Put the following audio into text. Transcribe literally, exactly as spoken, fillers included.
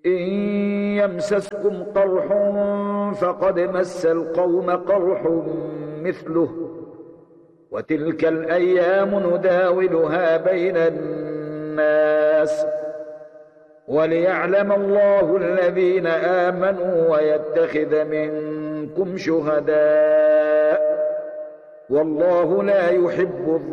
إن يمسسكم قرح فقد مس القوم قرح مثله وتلك الأيام نداولها بين الناس وليعلم الله الذين آمنوا ويتخذ منكم شهداء والله لا يحب الظالمين.